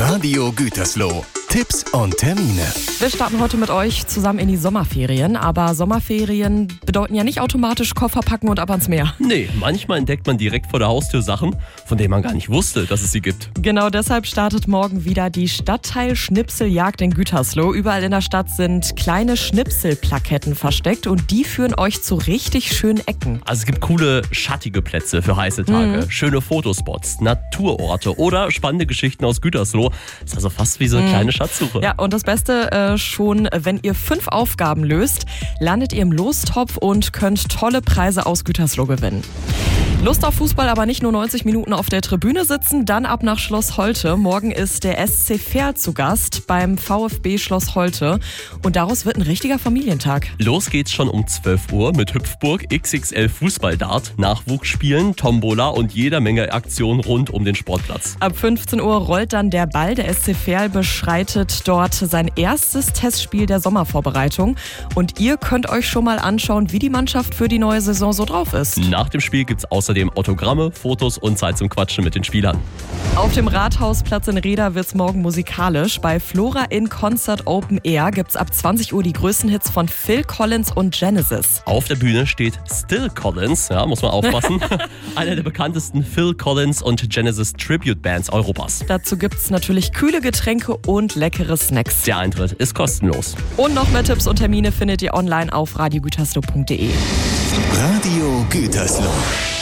Radio Gütersloh. Tipps und Termine. Wir starten heute mit euch zusammen in die Sommerferien. Aber Sommerferien bedeuten ja nicht automatisch Koffer packen und ab ans Meer. Nee, manchmal entdeckt man direkt vor der Haustür Sachen, von denen man gar nicht wusste, dass es sie gibt. Genau deshalb startet morgen wieder die Stadtteil-Schnipseljagd in Gütersloh. Überall in der Stadt sind kleine Schnipselplaketten versteckt und die führen euch zu richtig schönen Ecken. Also es gibt coole, schattige Plätze für heiße Tage, schöne Fotospots, Naturorte oder spannende Geschichten aus Gütersloh. Ist also fast wie so eine kleine Schatzsuche. Ja, und das Beste schon, wenn ihr 5 Aufgaben löst, landet ihr im Lostopf und könnt tolle Preise aus Gütersloh gewinnen. Lust auf Fußball, aber nicht nur 90 Minuten auf der Tribüne sitzen, dann ab nach Schloss Holte. Morgen ist der SC Verl zu Gast beim VfB Schloss Holte und daraus wird ein richtiger Familientag. Los geht's schon um 12 Uhr mit Hüpfburg, XXL Fußballdart, Nachwuchsspielen, Tombola und jeder Menge Aktionen rund um den Sportplatz. Ab 15 Uhr rollt dann der Ball. Der SC Verl beschreitet dort sein erstes Testspiel der Sommervorbereitung und ihr könnt euch schon mal anschauen, wie die Mannschaft für die neue Saison so drauf ist. Nach dem Spiel gibt's außerdem Autogramme, Fotos und Zeit zum Quatschen mit den Spielern. Auf dem Rathausplatz in Reda wird's morgen musikalisch. Bei Flora in Concert Open Air gibt's ab 20 Uhr die größten Hits von Phil Collins und Genesis. Auf der Bühne steht Still Collins, ja, muss man aufpassen, einer der bekanntesten Phil Collins und Genesis Tribute Bands Europas. Dazu gibt's natürlich kühle Getränke und leckere Snacks. Der Eintritt ist kostenlos. Und noch mehr Tipps und Termine findet ihr online auf radiogütersloh.de. Radio Gütersloh.